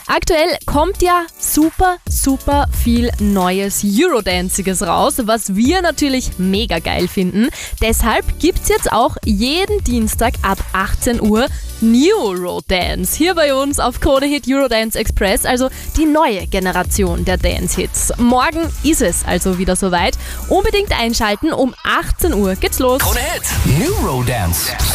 Aktuell kommt ja super viel neues Eurodanciges raus, was wir natürlich mega geil finden. Deshalb gibt's jetzt auch jeden Dienstag ab 18 Uhr New Eurodance hier bei uns auf Krone Hit Eurodance Express, also die neue Generation der Dance-Hits. Morgen ist es also wieder soweit. Unbedingt einschalten, um 18 Uhr geht's los. Krone Hit New Eurodance.